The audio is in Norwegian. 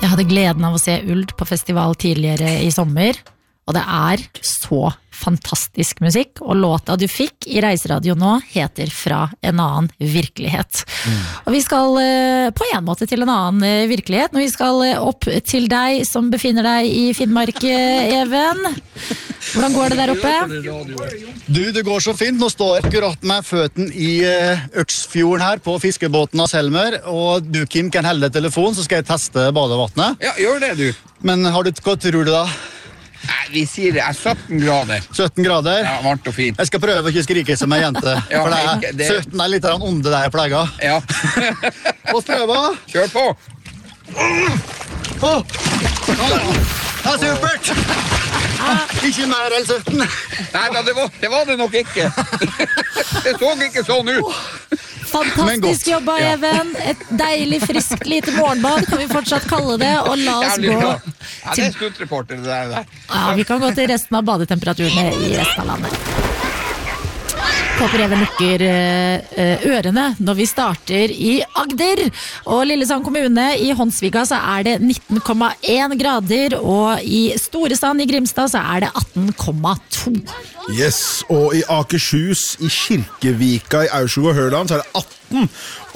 Jeg hadde gleden av å se Uld på festival tidligere i sommer, og det så fantastisk musikk, og låta du fikk i Reiseradio nå heter Fra en annen virkelighet. Og vi skal på en måte til en annen virkelighet, når vi skal opp til deg som befinner deg i Finnmark, Even. Hvordan går det der oppe? Du, det går så fint. Nå står jeg akkurat med føtten i Øksfjorden her på fiskebåten av Selmer, og du, Kim, kan helle telefon, så skal jeg teste badevattnet. Ja, gjør det, du. Men hva tror du da? Nei, vi sier det 17 grader. 17 grader? Ja, varmt og fint. Jeg skal prøve å ikke skrike som en jente, Ja, for det 17 litt av den onde der jeg plegger. Ja. Og prøve. Kjør på. Det supert! Ikke mer enn 17. Nei, da, det var det nok ikke. Det så ikke sånn ut. Fantastisk jobba, Even. Et deilig, friskt lite morgenbad kan vi fortsatt kalle det, og la oss gå Ja, det sluttreporter det der. Ja, vi kan gå til resten av badetemperaturene i resten av landet. Håper Even lukker ørene når vi starter i Agder. Og Lillesand kommune i Håndsvika så det 19,1 grader, og i Storesand i Grimstad så det 18,2. Yes, og i Akershus, i Kirkevika, i Aurskog og Hørland så det 18.